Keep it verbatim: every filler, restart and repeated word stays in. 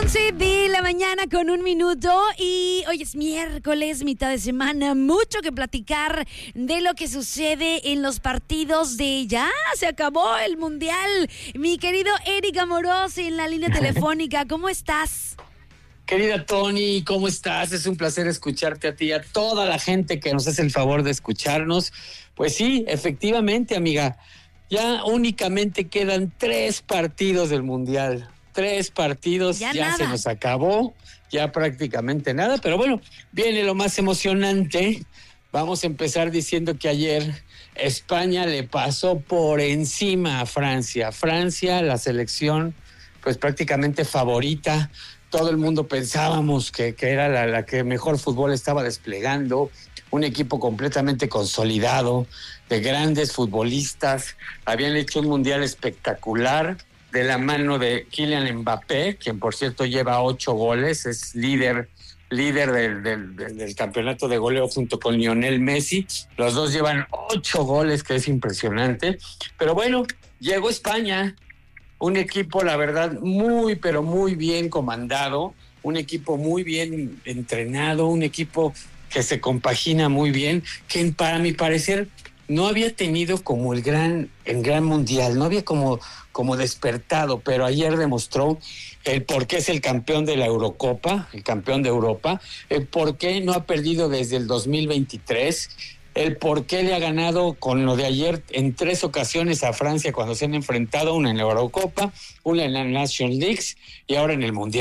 once de la mañana con un minuto y hoy es miércoles, mitad de semana, mucho que platicar de lo que sucede en los partidos de ya, se acabó el Mundial. Mi querido Eric Amorós en la línea telefónica, ¿cómo estás? Querida Tony, ¿cómo estás? Es un placer escucharte a ti y a toda la gente que nos hace el favor de escucharnos. Pues sí, efectivamente, amiga, ya únicamente quedan tres partidos del Mundial. Tres partidos, ya, ya se nos acabó, ya prácticamente nada, pero bueno, viene lo más emocionante. Vamos a empezar diciendo que ayer España le pasó por encima a Francia. Francia, la selección, pues prácticamente favorita. Todo el mundo pensábamos que, que era la, la que mejor fútbol estaba desplegando, un equipo completamente consolidado, de grandes futbolistas, habían hecho un mundial espectacular, de la mano de Kylian Mbappé, quien por cierto lleva ocho goles, es líder, líder del, del, del, del campeonato de goleo junto con Lionel Messi. Los dos llevan ocho goles, que es impresionante. Pero bueno, llegó España, un equipo, la verdad, muy, pero muy bien comandado, un equipo muy bien entrenado, un equipo que se compagina muy bien, que para mi parecer no había tenido como el gran, el gran mundial, no había como, como despertado, pero ayer demostró el por qué es el campeón de la Eurocopa, el campeón de Europa, el por qué no ha perdido desde el dos mil veintitrés, el por qué le ha ganado con lo de ayer en tres ocasiones a Francia cuando se han enfrentado, una en la Eurocopa, una en la Nations League y ahora en el Mundial.